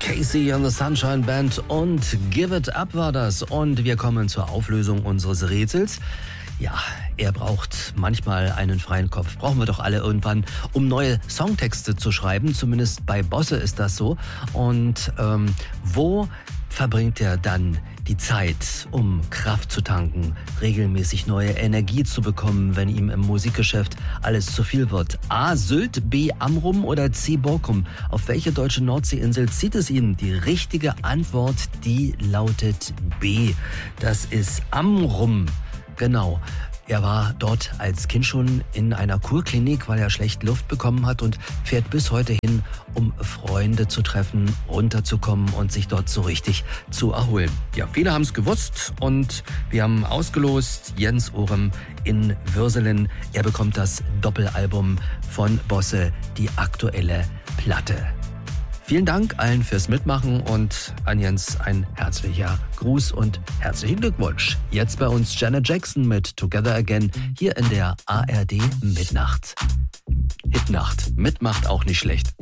Casey and the Sunshine Band und Give It Up war das. Und wir kommen zur Auflösung unseres Rätsels. Ja, er braucht manchmal einen freien Kopf. Brauchen wir doch alle irgendwann, um neue Songtexte zu schreiben. Zumindest bei Bosse ist das so. Und wo verbringt er dann die Zeit, um Kraft zu tanken, regelmäßig neue Energie zu bekommen, wenn ihm im Musikgeschäft alles zu viel wird? A. Sylt, B. Amrum oder C. Borkum? Auf welche deutsche Nordseeinsel zieht es ihn? Die richtige Antwort, die lautet B. Das ist Amrum. Genau. Er war dort als Kind schon in einer Kurklinik, weil er schlecht Luft bekommen hat und fährt bis heute hin, um Freunde zu treffen, runterzukommen und sich dort so richtig zu erholen. Ja, viele haben es gewusst und wir haben ausgelost Jens Orem in Würselen. Er bekommt das Doppelalbum von Bosse, die aktuelle Platte. Vielen Dank allen fürs Mitmachen und an Jens ein herzlicher Gruß und herzlichen Glückwunsch. Jetzt bei uns Janet Jackson mit Together Again hier in der ARD Mitnacht. Hitnacht. Mitmacht auch nicht schlecht.